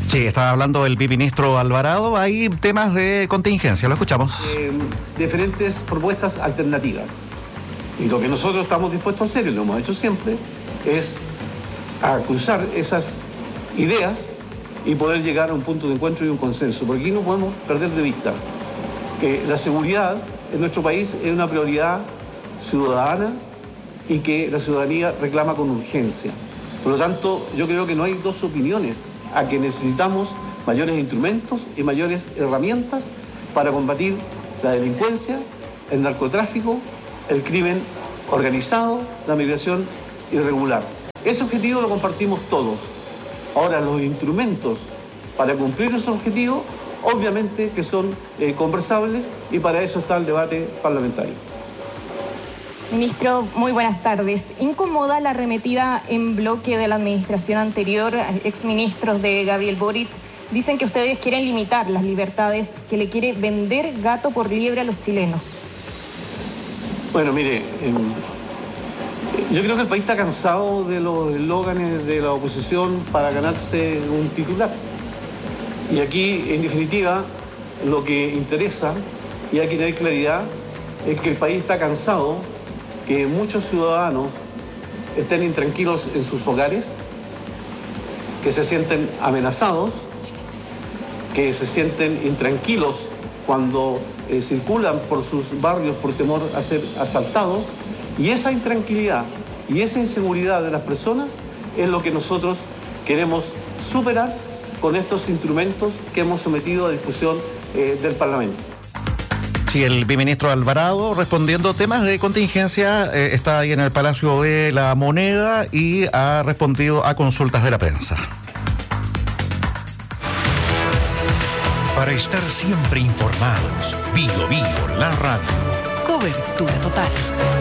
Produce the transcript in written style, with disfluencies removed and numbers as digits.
Sí, estaba hablando el viceministro Alvarado. Hay temas de contingencia, lo escuchamos. Diferentes propuestas alternativas. Y lo que nosotros estamos dispuestos a hacer, y lo hemos hecho siempre, es a cruzar esas ideas y poder llegar a un punto de encuentro y un consenso. Porque aquí no podemos perder de vista que la seguridad en nuestro país es una prioridad ciudadana y que la ciudadanía reclama con urgencia. Por lo tanto, yo creo que no hay dos opiniones, a que necesitamos mayores instrumentos y mayores herramientas para combatir la delincuencia, el narcotráfico, el crimen organizado, la migración irregular. Ese objetivo lo compartimos todos. Ahora, los instrumentos para cumplir esos objetivos, obviamente que son conversables, y para eso está el debate parlamentario. Ministro, muy buenas tardes. ¿Incomoda la arremetida en bloque de la administración anterior? Exministros de Gabriel Boric dicen que ustedes quieren limitar las libertades, que le quiere vender gato por liebre a los chilenos. Bueno, mire, yo creo que el país está cansado de los eslóganes de la oposición para ganarse un titular. Y aquí, en definitiva, lo que interesa, y hay que tener claridad, es que el país está cansado que muchos ciudadanos estén intranquilos en sus hogares, que se sienten amenazados, que se sienten intranquilos cuando circulan por sus barrios por temor a ser asaltados, y esa intranquilidad y esa inseguridad de las personas es lo que nosotros queremos superar con estos instrumentos que hemos sometido a discusión del Parlamento. Sí, el viceministro Alvarado, respondiendo temas de contingencia, está ahí en el Palacio de la Moneda y ha respondido a consultas de la prensa. Para estar siempre informados, Bio, la radio. Cobertura total.